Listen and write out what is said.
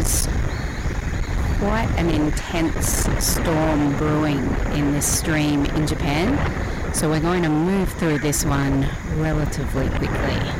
is quite an intense storm brewing in this stream in Japan. So we're going to move through this one relatively quickly.